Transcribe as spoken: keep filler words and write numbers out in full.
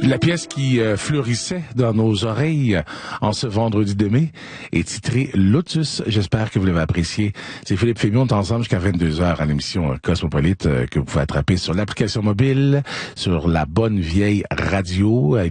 La pièce qui euh, fleurissait dans nos oreilles en ce vendredi de mai est titrée Lotus. J'espère que vous l'avez apprécié. C'est Philippe Fémion, on est ensemble jusqu'à vingt-deux heures à l'émission euh, Cosmopolite euh, que vous pouvez attraper sur l'application mobile, sur la bonne vieille radio.